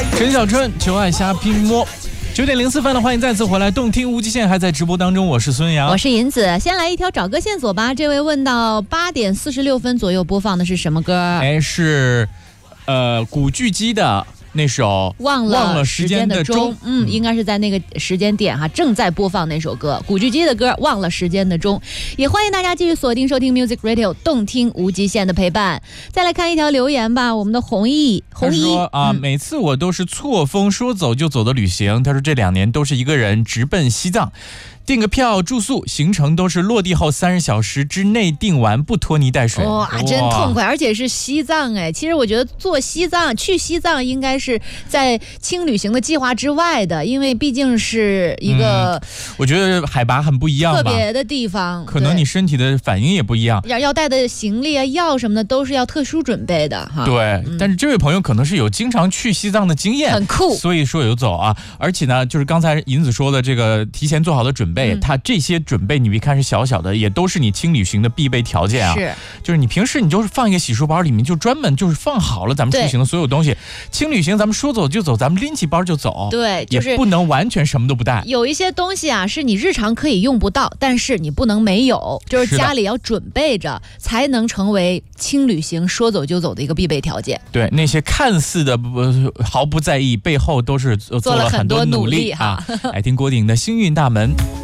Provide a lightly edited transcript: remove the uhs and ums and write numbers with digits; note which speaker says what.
Speaker 1: 陈小春就爱瞎拼摸。9:04了，欢迎再次回来，动听无极限还在直播当中，我是孙杨，
Speaker 2: 我是银子。先来一条找歌线索吧。这位问到8:46左右播放的是什么歌？
Speaker 1: 是古巨基的那首
Speaker 2: 忘了时间的钟，应该是在那个时间点正在播放那首歌，古巨基的歌《忘了时间的钟》。也欢迎大家继续锁定收听 Music Radio 动听无极限的陪伴。再来看一条留言吧，我们的弘毅
Speaker 1: 说每次我都是错峰说走就走的旅行。他说这2年都是一个人直奔西藏。订个票住宿行程都是落地后30小时之内订完，不拖泥带水。
Speaker 2: 哇，真痛快，而且是西藏哎。其实我觉得去西藏应该是在轻旅行的计划之外的，因为毕竟是一个
Speaker 1: 我觉得海拔很不一样吧，
Speaker 2: 特别的地方，
Speaker 1: 可能你身体的反应也不一样，
Speaker 2: 要带的行李啊药什么的都是要特殊准备的哈。
Speaker 1: 对，但是这位朋友可能是有经常去西藏的经验，
Speaker 2: 很酷，
Speaker 1: 所以说有走啊。而且呢，就是刚才银子说的这个提前做好的准备，他这些准备你别看是小小的，也都是你轻旅行的必备条件啊。
Speaker 2: 是，
Speaker 1: 就是你平时你就是放一个洗漱包，里面就专门就是放好了咱们出行的所有东西。轻旅行咱们说走就走，咱们拎起包就走。
Speaker 2: 对，就是
Speaker 1: 也不能完全什么都不带。
Speaker 2: 有一些东西是你日常可以用不到，但是你不能没有，就是家里要准备着，才能成为轻旅行说走就走的一个必备条件。
Speaker 1: 对，那些看似的毫不在意，背后都是做了很多努力啊。来听郭顶的《幸运大门》。